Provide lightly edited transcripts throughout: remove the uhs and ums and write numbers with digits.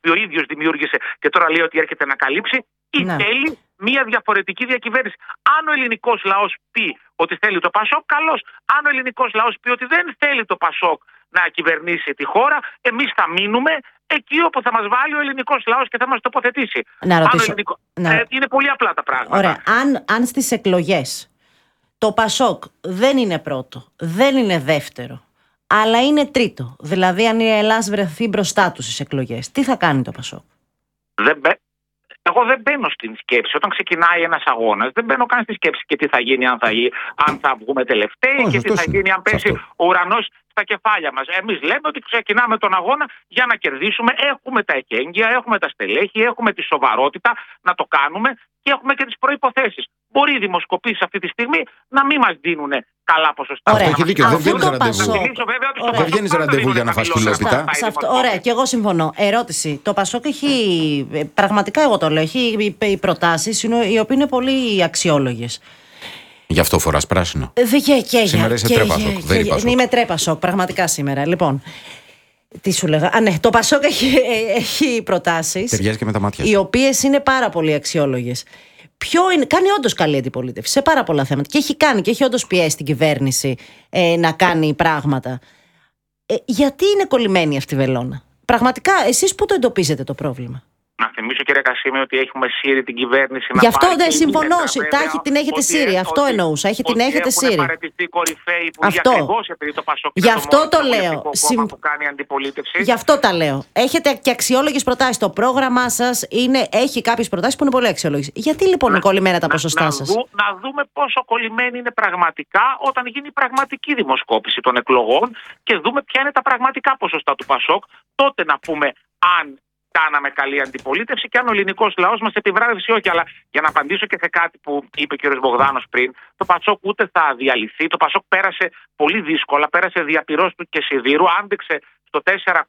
οποίο ο ίδιος δημιούργησε και τώρα λέει ότι έρχεται να καλύψει, ή θέλει μια διαφορετική διακυβέρνηση. Αν ο ελληνικός λαός πει ότι θέλει το Πασόκ, καλώς. Αν ο ελληνικός λαός πει ότι δεν θέλει το Πασόκ να κυβερνήσει τη χώρα, εμείς θα μείνουμε εκεί όπου θα μας βάλει ο ελληνικός λαός και θα μας τοποθετήσει. Να ρωτήσω. Είναι πολύ απλά τα πράγματα. Ωραία. Αν στις εκλογές το Πασόκ δεν είναι πρώτο, δεν είναι δεύτερο, αλλά είναι τρίτο, δηλαδή αν η Ελλάδα βρεθεί μπροστά του στις εκλογές, τι θα κάνει το Πασόκ? Εγώ δεν μπαίνω στην σκέψη. Όταν ξεκινάει ένας αγώνας, δεν μπαίνω καν στη σκέψη και τι θα γίνει αν θα βγούμε τελευταίοι και τι θα γίνει αν πέσει ο ουρανός στα κεφάλια μας. Εμείς λέμε ότι ξεκινάμε τον αγώνα για να κερδίσουμε. Έχουμε τα εχέγγυα, έχουμε τα στελέχη, έχουμε τη σοβαρότητα να το κάνουμε και έχουμε και τις προϋποθέσεις. Μπορεί οι δημοσκοπήσεις αυτή τη στιγμή να μην μας δίνουν καλά ποσοστά. Αυτό έχει δίκιο. Δεν βγαίνεις ραντεβού για να φας κιλόπιτα. Ωραία, και εγώ συμφωνώ. Ερώτηση. Το Πασόκ έχει, πραγματικά εγώ το λέω, έχει προτάσεις οι οποίες είναι πολύ αξιόλογες. Γι' αυτό φοράς πράσινο. Σήμερα είσαι τρέπασοκ. Είμαι τρέπασοκ, πραγματικά σήμερα. Λοιπόν, τι σου λέγα? Ναι, το Πασόκ έχει προτάσεις. Ταιριάζει και με τα μάτια. Οι οποίες είναι πάρα πολύ αξιόλογες. Κάνει όντως καλή αντιπολίτευση σε πάρα πολλά θέματα. Και έχει κάνει και έχει όντως πιέσει την κυβέρνηση να κάνει πράγματα. Γιατί είναι κολλημένη αυτή η βελόνα? Πραγματικά, εσείς πού το εντοπίζετε το πρόβλημα? Να θυμίσω, κύριε Κασίμη, ότι έχουμε σύρει την κυβέρνηση να γι' αυτό δεν συμφωνώ. Την έχετε σύρει. Αυτό εννοούσα. Την έχετε σύρει. Έχουν παραιτηθεί κορυφαίοι υπουργοί ακριβώς επειδή το Πασόκ γι' αυτό το λέω. Που κάνει αντιπολίτευση. Γι' αυτό τα λέω. Έχετε και αξιόλογες προτάσεις. Το πρόγραμμά σας έχει κάποιες προτάσεις που είναι πολύ αξιόλογες. Γιατί λοιπόν είναι κολλημένα τα ποσοστά σας? Να δούμε πόσο κολλημένοι είναι πραγματικά όταν γίνει η πραγματική δημοσκόπηση των εκλογών και δούμε ποια είναι τα πραγματικά ποσοστά του Πασόκ. Τότε να πούμε αν κάναμε καλή αντιπολίτευση και αν ο ελληνικός λαός μας επιβράβευσε ή όχι. Αλλά για να απαντήσω και σε κάτι που είπε ο κ. Μπογδάνος πριν, το Πασόκ ούτε θα διαλυθεί. Το Πασόκ πέρασε πολύ δύσκολα, πέρασε διαπυρός του και σιδήρου, άντεξε στο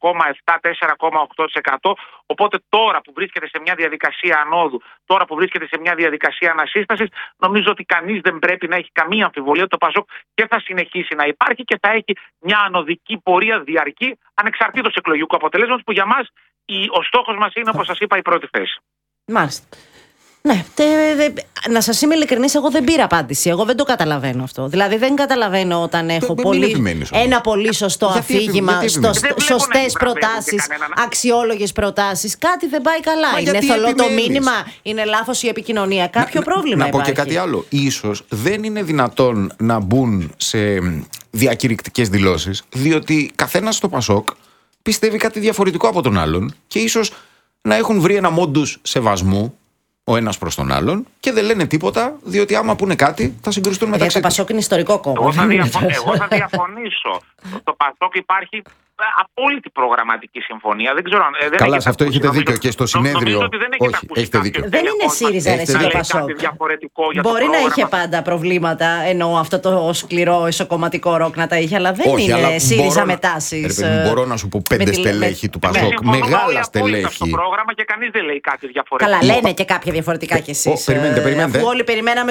4,7-4,8%. Οπότε τώρα που βρίσκεται σε μια διαδικασία ανόδου, τώρα που βρίσκεται σε μια διαδικασία ανασύστασης, νομίζω ότι κανείς δεν πρέπει να έχει καμία αμφιβολία ότι το Πασόκ και θα συνεχίσει να υπάρχει και θα έχει μια ανωδική πορεία διαρκή, ανεξαρτήτως εκλογικού αποτελέσματος, που για μας ο στόχος μας είναι, όπως σας είπα, η πρώτη θέση. Μάλιστα. Ναι, να σας είμαι ειλικρινής, εγώ δεν πήρα απάντηση. Εγώ δεν το καταλαβαίνω αυτό. Δηλαδή δεν καταλαβαίνω όταν έχω ένα πολύ σωστό αφήγημα, σωστές προτάσεις, αξιόλογες προτάσεις. Κάτι δεν πάει καλά. Είναι θολό το μήνυμα, είναι λάθος η επικοινωνία. Κάποιο πρόβλημα υπάρχει. Να πω και κάτι άλλο. Ίσως δεν είναι δυνατόν να μπουν σε διακηρυκτικές δηλώσεις, διότι καθένας στο Πασόκ πιστεύει κάτι διαφορετικό από τον άλλον και ίσως να έχουν βρει ένα μόντους σεβασμού ο ένας προς τον άλλον και δεν λένε τίποτα, διότι άμα πούνε κάτι θα συγκρουστούν μεταξύ τους. Το Πασόκ είναι ιστορικό κόμμα. Εγώ θα διαφωνήσω. Το Πασόκ υπάρχει απόλυτη προγραμματική συμφωνία. Δεν ξέρω αν. Καλά, σε αυτό έχετε δίκιο και στο συνέδριο. Όχι, έχετε δίκιο. Δεν είναι ΣΥΡΙΖΑ, ρε το Πασόκ. Μπορεί να είχε πάντα προβλήματα, εννοώ αυτό το σκληρό εσωκομματικό ροκ να τα είχε, αλλά δεν είναι ΣΥΡΙΖΑ με τάσεις. Μπορώ να σου πω 5 στελέχη του Πασόκ. Μεγάλα στελέχη. Στο πρόγραμμα και κανείς δεν λέει κάτι διαφορετικό. Καλά, λένε και κάποια διαφορετικά κι εσείς. Περιμένετε. Αφού όλοι περιμέναμε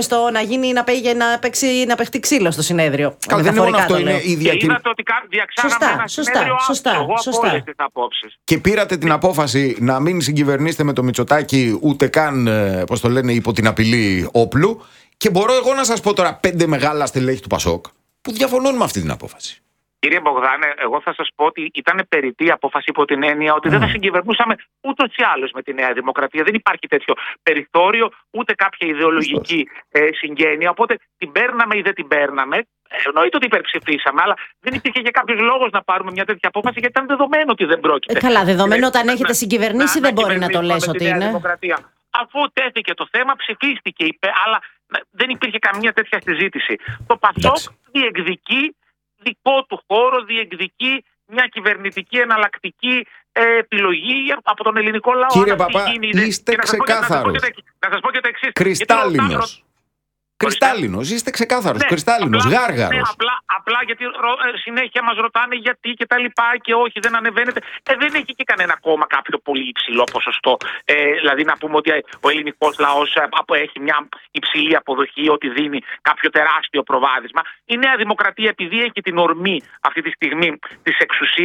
να παιχτεί ξύλο στο συνέδριο. Καλά, δεν είναι μόνο αυτό, είναι η διακήρυξη. Είδατε ότι διαξάγαμε ένα συνέδριο. Σωστά. Και πήρατε την απόφαση να μην συγκυβερνήσετε με το Μητσοτάκη ούτε καν, πώς το λένε, υπό την απειλή όπλου. Και μπορώ εγώ να σας πω τώρα 5 μεγάλα στελέχη του Πασόκ που διαφωνούν με αυτή την απόφαση. Κύριε Μπογδάνε, εγώ θα σας πω ότι ήταν περιττή απόφαση υπό την έννοια ότι δεν θα συγκυβερνούσαμε ούτως ή άλλως με τη Νέα Δημοκρατία. Δεν υπάρχει τέτοιο περιθώριο, ούτε κάποια ιδεολογική συγγένεια. Οπότε την παίρναμε ή δεν την παίρναμε. Εννοείται ότι υπερψηφίσαμε, αλλά δεν υπήρχε και κάποιος λόγος να πάρουμε μια τέτοια απόφαση, γιατί ήταν δεδομένο ότι δεν πρόκειται. Καλά, δεδομένο όταν έχετε συγκυβερνήσει δεν μπορεί να το λες ότι είναι. Αφού τέθηκε το θέμα, ψηφίστηκε, αλλά δεν υπήρχε καμία τέτοια συζήτηση. Το Πασόκ διεκδικεί δικό του χώρο, διεκδικεί μια κυβερνητική εναλλακτική επιλογή από τον ελληνικό λαό. Κύριε Παπά, είστε ξεκάθαρος. Να σας πω και το εξής. Κρυστάλλινος. Κρυστάλλινος, είστε ξεκάθαρος, κρυστάλλινος, γάργαρος. Ναι, απλά γιατί συνέχεια μας ρωτάνε γιατί και τα λοιπά και όχι, δεν ανεβαίνετε. Δεν έχει και κανένα κόμμα κάποιο πολύ υψηλό ποσοστό. Δηλαδή να πούμε ότι ο ελληνικός λαός έχει μια υψηλή αποδοχή, ότι δίνει κάποιο τεράστιο προβάδισμα. Η Νέα Δημοκρατία, επειδή έχει την ορμή αυτή τη στιγμή της εξουσίας,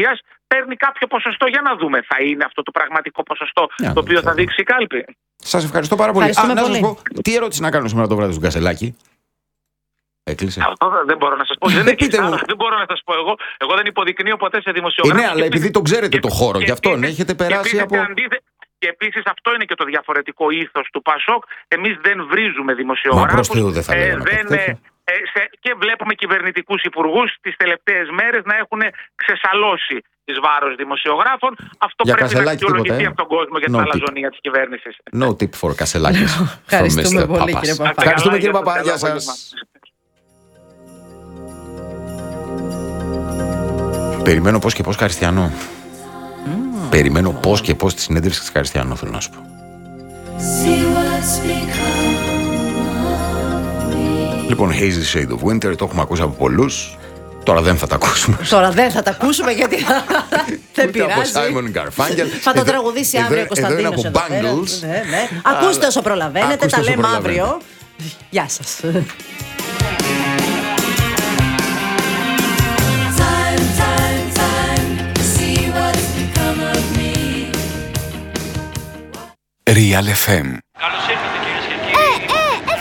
παίρνει κάποιο ποσοστό. Για να δούμε, θα είναι αυτό το πραγματικό ποσοστό το οποίο θα δείξει η κάλπη. Σας ευχαριστώ πάρα πολύ. Να σας πω, τι ερώτηση να κάνω σήμερα το βράδυ στον Κασελάκη? Έκλεισε. Δεν μπορώ να σας πω. Δεν μπορώ να σας πω εγώ. Εγώ δεν υποδεικνύω ποτέ σε δημοσιογράφο. Ναι, αλλά επειδή τον ξέρετε το χώρο, γι' αυτό έχετε περάσει από. Και επίσης αυτό είναι και το διαφορετικό ήθος του ΠΑΣΟΚ. Εμείς δεν βρίζουμε δημοσιογράφους. Μα προς Θεού δεν θα λέγαμε. Και βλέπουμε κυβερνητικούς υπουργούς τις τελευταίες μέρες να έχουν ξεσαλώσει εις βάρος δημοσιογράφων. Αυτό για πρέπει να αξιολογηθεί από τον κόσμο για την αλαζονία της κυβέρνησης. No tip for Κασελάκη. Ευχαριστούμε πολύ, κύριε Παπά. Ευχαριστούμε, κύριε Παπά. Γεια σας. Περιμένω πώς και πώς Καριστιανό. Περιμένω πώς και πώς τη συνέντευξη της Καριστιανό, θέλω να σου πω. Λοιπόν, Hazy Shade of Winter, το έχουμε ακούσει από πολλούς. Τώρα δεν θα τα ακούσουμε. Γιατί δεν πειράζει. Από Simon Garfunkel. Θα το τραγουδήσει αύριο ο Κωνσταντίνος. Από Bangles. Ακούστε όσο προλαβαίνετε, τα λέμε αύριο. Γεια σας. Real FM. Καλώς ήρθατε, κυρίες και κύριοι.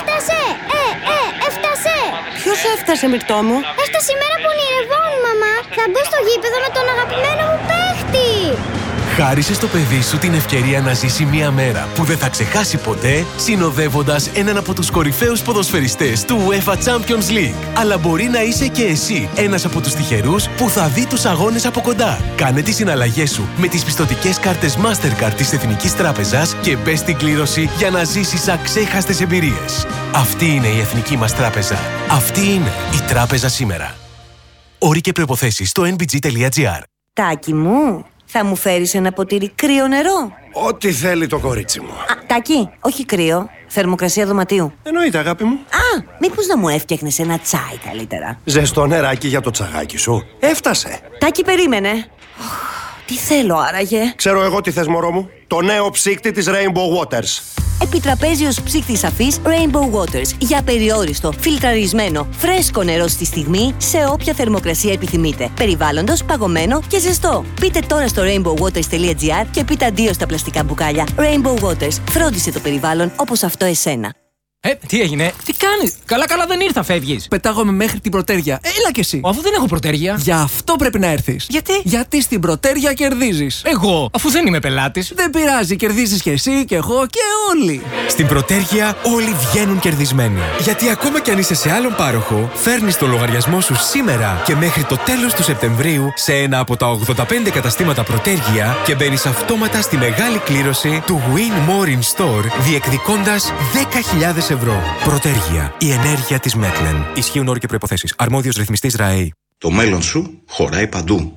Έφτασε! Ποιος έφτασε, Μυρτώ μου? Έφτασε η μέρα που ονειρευόμουν, μαμά. Θα μπω στο γήπεδο με τον αγαπημένο μου παίχτη. Χάρισε στο παιδί σου την ευκαιρία να ζήσει μια μέρα που δεν θα ξεχάσει ποτέ, συνοδεύοντας έναν από τους κορυφαίους ποδοσφαιριστές του UEFA Champions League. Αλλά μπορεί να είσαι και εσύ ένας από τους τυχερούς που θα δει τους αγώνες από κοντά. Κάνε τις συναλλαγές σου με τις πιστωτικές κάρτες Mastercard της Εθνικής Τράπεζας και μπες στην κλήρωση για να ζήσεις αξέχαστες εμπειρίες. Αυτή είναι η Εθνική μας Τράπεζα. Αυτή είναι η Τράπεζα σήμερα. Όροι και προϋποθέσεις στο nbg.gr. Τάκη μου, θα μου φέρεις ένα ποτήρι κρύο νερό? Ό,τι θέλει το κορίτσι μου. Τάκη, όχι κρύο. Θερμοκρασία δωματίου. Εννοείται, αγάπη μου. Μήπως να μου έφτιαχνες ένα τσάι καλύτερα? Ζεστό νεράκι για το τσαγάκι σου. Έφτασε. Τάκη, περίμενε. Τι θέλω άραγε? Ξέρω εγώ τι θες, μωρό μου. Το νέο ψύκτη της Rainbow Waters. Επιτραπέζιος ψύκτης αφής Rainbow Waters. Για περιόριστο, φιλτραρισμένο, φρέσκο νερό στη στιγμή, σε όποια θερμοκρασία επιθυμείτε. Περιβάλλοντος, παγωμένο και ζεστό. Μπείτε τώρα στο rainbowwaters.gr και πείτε αντίο στα πλαστικά μπουκάλια. Rainbow Waters. Φρόντισε το περιβάλλον όπως αυτό εσένα. Τι έγινε, τι κάνεις? Καλά δεν ήρθα, φεύγεις. Πετάγομαι μέχρι την Πρωτέρια. Έλα κι εσύ. Αφού δεν έχω Πρωτέρια. Γι' αυτό πρέπει να έρθεις. Γιατί? Γιατί στην Πρωτέρια κερδίζεις. Εγώ, αφού δεν είμαι πελάτης. Δεν πειράζει, κερδίζεις κι εσύ και εγώ και όλοι. Στην Πρωτέρια όλοι βγαίνουν κερδισμένοι. Γιατί ακόμα κι αν είσαι σε άλλον πάροχο, φέρνεις το λογαριασμό σου σήμερα και μέχρι το τέλος του Σεπτεμβρίου σε ένα από τα 85 καταστήματα Πρωτέρια και μπαίνεις αυτόματα στη μεγάλη κλήρωση του Win More in Store, διεκδικώντας 10.000 ευρώ. Πρωτέργεια. Η ενέργεια της Μέτλεν. Ισχύουν όροι και προϋποθέσεις. Αρμόδιος ρυθμιστής ΡΑΕΗ. Το μέλλον σου χωράει παντού.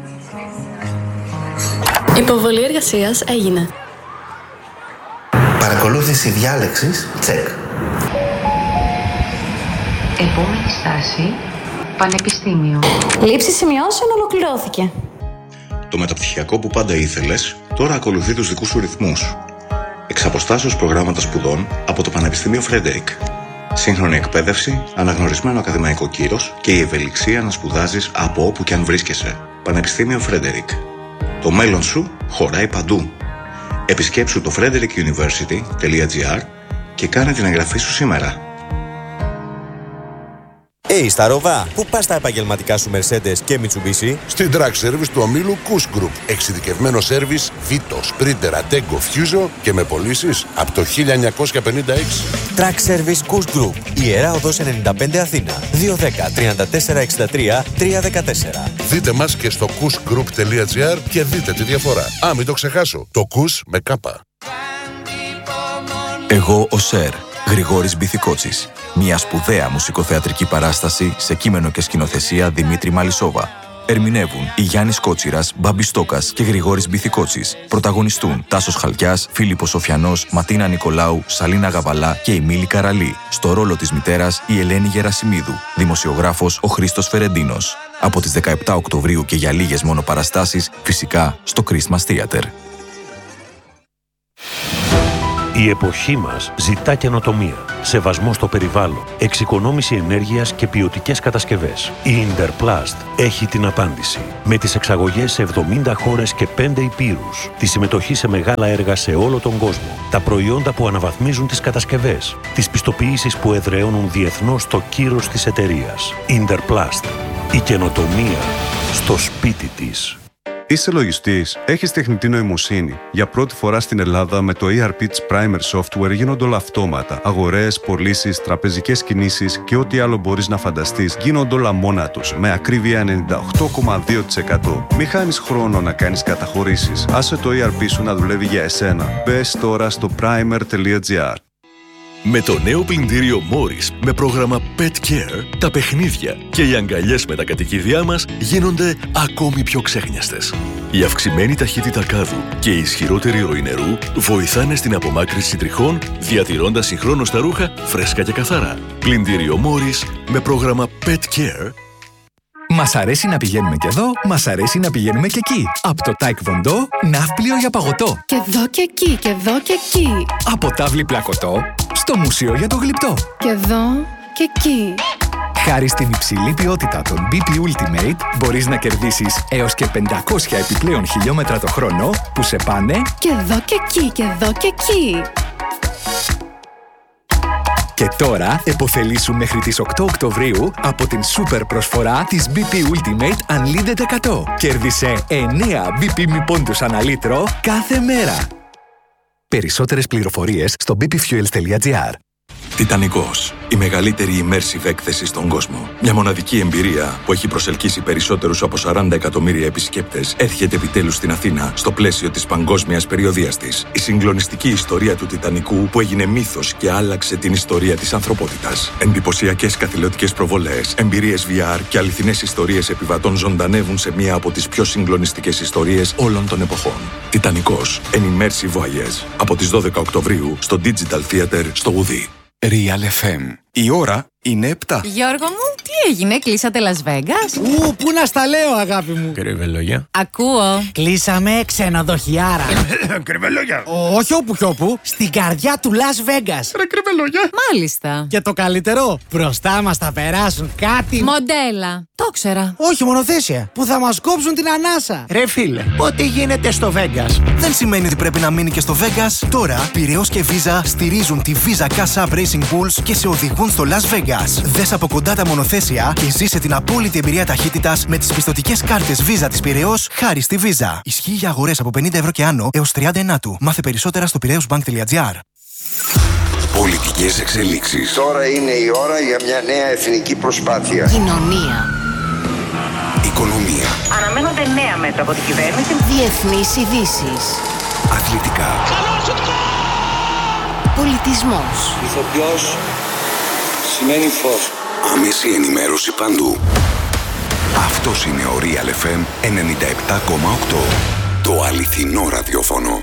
Υποβολή εργασίας έγινε. Παρακολούθηση διάλεξης, τσεκ. Επόμενη στάση, πανεπιστήμιο. Λήψη σημειώσεων ολοκληρώθηκε. Το μεταπτυχιακό που πάντα ήθελες, τώρα ακολουθεί τους δικούς σου ρυθμούς. Εξ αποστάσεως προγράμματα σπουδών από το Πανεπιστήμιο Φρέντερικ. Σύγχρονη εκπαίδευση, αναγνωρισμένο ακαδημαϊκό κύρος και η ευελιξία να σπουδάζεις από όπου και αν βρίσκεσαι. Πανεπιστήμιο Φρέντερικ. Το μέλλον σου χωράει παντού. Επισκέψου το frederickuniversity.gr και κάνε την εγγραφή σου σήμερα. Σταρόβα, πού πας τα επαγγελματικά σου Mercedes και Mitsubishi? Στην Track Service του ομίλου Kuss Group. Εξειδικευμένο σέρβις Vito, Sprinter, Attego, Fuso και με πωλήσεις από το 1956. Track Service Kuss Group. Ιερά Οδός 95 Αθήνα. 210 34 63 314. Δείτε μας και στο kussgroup.gr και δείτε τη διαφορά. Μην το ξεχάσω. Το Kuss με κάπα. Εγώ ο Σερ, Γρηγόρης Μπιθικότσης. Μια σπουδαία μουσικοθεατρική παράσταση σε κείμενο και σκηνοθεσία Δημήτρη Μαλισσόβα. Ερμηνεύουν η Γιάννης Κότσιρας, Μπάμπης Στόκας και Γρηγόρης Μπιθικότσης. Πρωταγωνιστούν Τάσος Χαλκιάς, Φίλιππος Σοφιανός, Ματίνα Νικολάου, Σαλίνα Γαβαλά και η Μίλη Καραλή. Στο ρόλο της μητέρας η Ελένη Γερασιμίδου. Δημοσιογράφος ο Χρήστος Φερεντίνος. Από τις 17 Οκτωβρίου και για λίγες μόνο παραστάσεις, φυσικά στο Christmas Theater. Η εποχή μας ζητά καινοτομία, σεβασμό στο περιβάλλον, εξοικονόμηση ενέργειας και ποιοτικές κατασκευές. Η Interplast έχει την απάντηση. Με τις εξαγωγές σε 70 χώρες και 5 υπήρους, τη συμμετοχή σε μεγάλα έργα σε όλο τον κόσμο, τα προϊόντα που αναβαθμίζουν τις κατασκευές, τις πιστοποιήσεις που εδραιώνουν διεθνώς το κύρος της εταιρείας. Interplast. Η καινοτομία στο σπίτι της. Είσαι λογιστής, έχεις τεχνητή νοημοσύνη. Για πρώτη φορά στην Ελλάδα με το ERP της Primer Software γίνονται όλα αυτόματα. Αγορές, πωλήσεις, τραπεζικές κινήσεις και ό,τι άλλο μπορείς να φανταστείς γίνονται όλα μόνα τους, με ακρίβεια 98,2%. Μη χάνεις χρόνο να κάνεις καταχωρήσεις. Άσε το ERP σου να δουλεύει για εσένα. Μπες τώρα στο primer.gr. Με το νέο πλυντήριο Morris με πρόγραμμα Pet Care, τα παιχνίδια και οι αγκαλιές με τα κατοικίδια μας γίνονται ακόμη πιο ξέχνιαστες. Η αυξημένη ταχύτητα κάδου και η ισχυρότερη ροή νερού βοηθάνε στην απομάκρυνση τριχών, διατηρώντας συγχρόνως τα ρούχα φρέσκα και καθαρά. Πλυντήριο Morris με πρόγραμμα Pet Care. Μας αρέσει να πηγαίνουμε και εδώ, μας αρέσει να πηγαίνουμε και εκεί. Από το Taekwondo, ναύπλιο για παγωτό. Και εδώ και εκεί, και εδώ και εκεί. Από τάβλη πλακωτό, στο μουσείο για το γλυπτό. Και εδώ και εκεί. Χάρη στην υψηλή ποιότητα των BP Ultimate, μπορείς να κερδίσεις έως και 500 επιπλέον χιλιόμετρα το χρόνο που σε πάνε και εδώ και εκεί, και εδώ και εκεί. Και τώρα επωφελήσου μέχρι τις 8 Οκτωβρίου από την σούπερ προσφορά της BP Ultimate Unlimited 100. Κέρδισε 9 BP μη πόντους ανά λίτρο κάθε μέρα. Περισσότερες πληροφορίες στο bpfuels.gr. Τιτανικός. Η μεγαλύτερη immersive έκθεση στον κόσμο. Μια μοναδική εμπειρία που έχει προσελκύσει περισσότερους από 40 εκατομμύρια επισκέπτες έρχεται επιτέλους στην Αθήνα στο πλαίσιο της παγκόσμιας περιοδείας της. Η συγκλονιστική ιστορία του Τιτανικού που έγινε μύθος και άλλαξε την ιστορία της ανθρωπότητας. Εντυπωσιακές καθηλωτικές προβολές, εμπειρίες VR και αληθινές ιστορίες επιβατών ζωντανεύουν σε μία από τις πιο συγκλονιστικές ιστορίες όλων των εποχών. Τιτανικός. An immersive voyage. Από τις 12 Οκτωβρίου στο Digital Theater στο Ουδί. Real FM. Η ώρα είναι 7. Γιώργο μου, τι έγινε, κλείσατε Las Vegas? Πού να στα λέω, αγάπη μου. Κρυβελόγια. Ακούω. Κλείσαμε ξενοδοχιάρα. Κρυβελόγια. Όχι όπου κι όπου, στην καρδιά του Las Vegas. Ρε κρυβελόγια. Μάλιστα. Και το καλύτερο, μπροστά μας θα περάσουν κάτι. Μοντέλα. Το ξέρα. Όχι, μονοθέσια. Που θα μας κόψουν την ανάσα. Ρε φίλε, ό,τι γίνεται στο Vegas δεν σημαίνει ότι πρέπει να μείνει και στο Vegas. Τώρα, Πειραιώς και Visa στηρίζουν τη Visa Cash App Racing Bulls και σε οδηγούν στο Las Vegas. Δες από κοντά τα μονοθέσια και ζήσε την απόλυτη εμπειρία ταχύτητας με τις πιστωτικές κάρτες Visa της Πειραιώς χάρη στη Visa. Ισχύει για αγορές από 50 ευρώ και άνω έως 30 του. Μάθε περισσότερα στο piraeusbank.gr. Πολιτικές εξελίξεις. Τώρα είναι η ώρα για μια νέα εθνική προσπάθεια. Κοινωνία. Οικονομία. Αναμένονται νέα μέτρα από την κυβέρνηση. Διεθνείς ειδήσεις. Αθλητικά. Πολιτισμός. Ηθοποιός σημαίνει φως. Άμεση ενημέρωση παντού. Αυτός είναι ο Real FM 97,8. Το αληθινό ραδιόφωνο.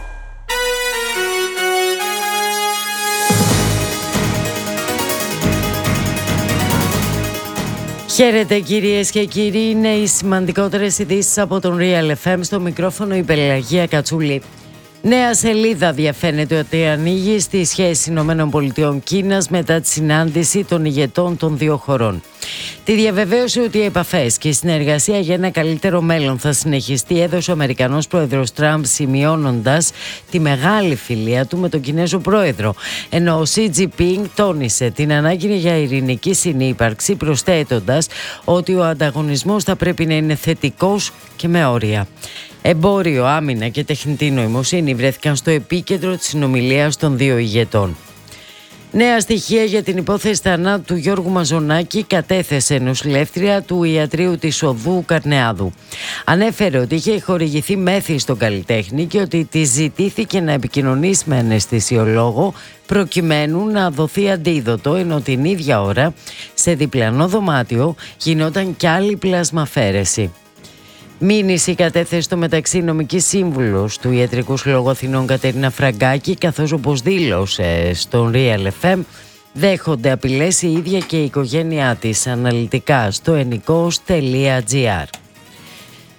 Χαίρετε κυρίες και κύριοι, είναι οι σημαντικότερες ειδήσεις από τον Real FM. Στο μικρόφωνο η Πελαγία Κατσούλη. Νέα σελίδα διαφαίνεται ότι ανοίγει στη σχέση ΗΠΑ-Κίνας μετά τη συνάντηση των ηγετών των δύο χωρών. Τη διαβεβαίωση ότι οι επαφές και η συνεργασία για ένα καλύτερο μέλλον θα συνεχιστεί έδωσε ο Αμερικανός πρόεδρος Τραμπ, σημειώνοντας τη μεγάλη φιλία του με τον Κινέζο πρόεδρο, ενώ ο Σι Τζινπίνγκ τόνισε την ανάγκη για ειρηνική συνύπαρξη, προσθέτοντας ότι ο ανταγωνισμός θα πρέπει να είναι θετικός και με όρια. Εμπόριο, άμυνα και τεχνητή νοημοσύνη βρέθηκαν στο επίκεντρο της συνομιλίας των δύο ηγετών. Νέα στοιχεία για την υπόθεση θανάτου του Γιώργου Μαζονάκη κατέθεσε νοσηλεύτρια του ιατρείου της Οδού Καρνεάδου. Ανέφερε ότι είχε χορηγηθεί μέθη στον καλλιτέχνη και ότι τη ζητήθηκε να επικοινωνήσει με αναισθησιολόγο προκειμένου να δοθεί αντίδοτο, ενώ την ίδια ώρα σε διπλανό δωμάτιο γινόταν κι άλλη πλασμαφέρεση. Μήνυση κατέθεσε στο μεταξύ νομική σύμβουλος του Ιατρικού Συλλόγου Αθηνών Κατερίνα Φραγκάκη, καθώς όπως δήλωσε στον Real FM δέχονται απειλές η ίδια και η οικογένειά της, αναλυτικά στο ennikos.gr.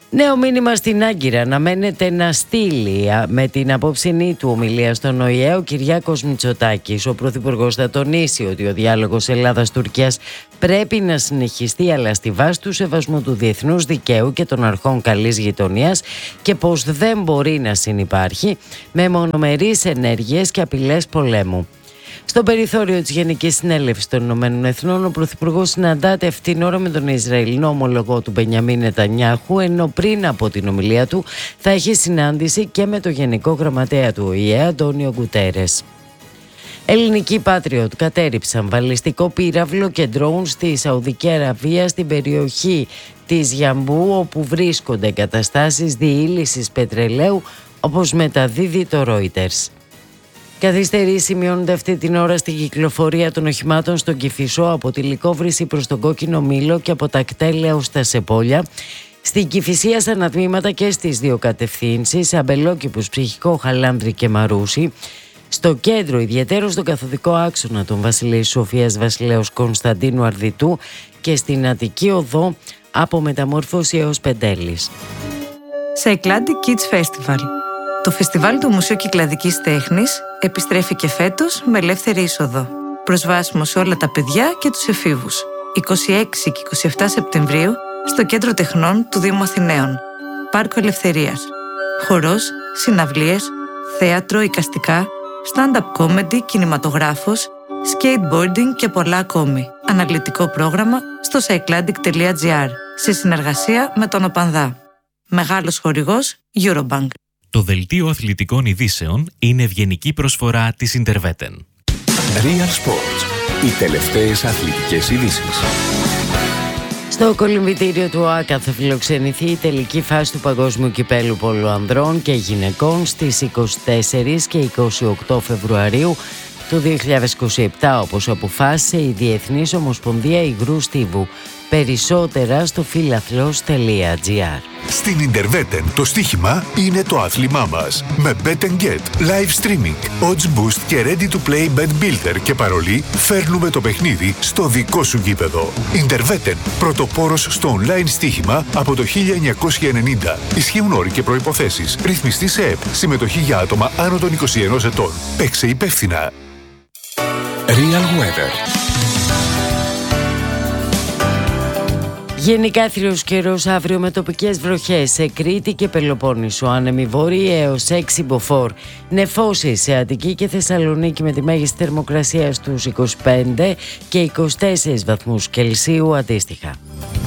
Νέο μήνυμα στην Άγκυρα αναμένεται να στείλει με την απόψινή του ομιλία στον ΟΗΕ ο Κυριάκος Μητσοτάκης. Ο Πρωθυπουργός θα τονίσει ότι ο διάλογος Ελλάδας-Τουρκίας πρέπει να συνεχιστεί, αλλά στη βάση του σεβασμού του διεθνούς δικαίου και των αρχών καλής γειτονίας, και πως δεν μπορεί να συνυπάρχει με μονομερείς ενέργειες και απειλές πολέμου. Στο περιθώριο της Γενικής Συνέλευσης των Ηνωμένων Εθνών, ο Πρωθυπουργός συναντάται αυτήν ώρα με τον Ισραηλινό ομολογό του Μπενιαμίν Νετανιάχου, ενώ πριν από την ομιλία του θα έχει συνάντηση και με το Γενικό Γραμματέα του ΟΗΕ, Αντώνιο Γκουτέρες. Ελληνικοί Patriot κατέριψαν βαλιστικό πύραυλο και ντρόουν στη Σαουδική Αραβία, στην περιοχή της Γιαμπού, όπου βρίσκονται εγκαταστάσεις διήλυσης πετρελαίου, όπως μεταδίδει το Reuters. Καθυστερήσεις σημειώνονται αυτή την ώρα στην κυκλοφορία των οχημάτων στον Κηφισό, από τη Λυκόβρηση προς τον Κόκκινο Μήλο και από τα Κτέλια ως τα Σεπόλια. Στην Κηφισία στα ανατμήματα και στις δύο κατευθύνσεις, Αμπελόκηπους, Ψυχικό, Χαλάνδρη και Μαρούση. Στο κέντρο, ιδιαίτερο στον καθοδικό άξονα των Βασιλέης Σοφίας Βασιλέως Κωνσταντίνου Αρδιτού, και στην Αττική Οδό από Μεταμόρφωση έως Πεντέλης. Cycladic Kids Festival. Το φεστιβάλ του Μουσείου Κυκλαδικής Τέχνης επιστρέφει και φέτος με ελεύθερη είσοδο. Προσβάσιμο σε όλα τα παιδιά και τους εφήβους. 26 και 27 Σεπτεμβρίου στο Κέντρο Τεχνών του Δήμου Αθηναίων. Πάρκο Ελευθερίας. Χορός, συναυλίες, θέατρο, εικαστικά, stand-up comedy, κινηματογράφος, skateboarding και πολλά ακόμη. Αναλυτικό πρόγραμμα στο cycladic.gr σε συνεργασία με τον ΟΠΑΝΔΑ. Μεγάλος χορηγός Eurobank. Το δελτίο αθλητικών ειδήσεων είναι ευγενική προσφορά της Interveten. Real Sports. Οι τελευταίες αθλητικές ειδήσεις. Στο κολυμβητήριο του ΟΑΚΑ θα φιλοξενηθεί η τελική φάση του Παγκόσμιου Κυπέλλου Πόλου Ανδρών και Γυναικών στις 24 και 28 Φεβρουαρίου του 2027, όπως αποφάσισε η Διεθνής Ομοσπονδία Υγρού Στίβου. Περισσότερα στο φιλαθλός.gr. Στην Interveten το στοίχημα είναι το άθλημά μας. Με Bet & Get, live streaming, odds boost και ready to play bet builder και παρολί, φέρνουμε το παιχνίδι στο δικό σου γήπεδο. Interveten, πρωτοπόρος στο online στοίχημα από το 1990. Ισχύουν όροι και προϋποθέσεις. Ρυθμιστή σε ΕΠ. Συμμετοχή για άτομα άνω των 21 ετών. Παίξε υπεύθυνα. Real Weather. Γενικά θρύος καιρός αύριο με τοπικές βροχές σε Κρήτη και Πελοπόννησο, άνεμοι βόρειοι έως 6 μποφόρ. Νεφώσεις σε Αττική και Θεσσαλονίκη με τη μέγιστη θερμοκρασία στους 25 και 24 βαθμούς Κελσίου αντίστοιχα.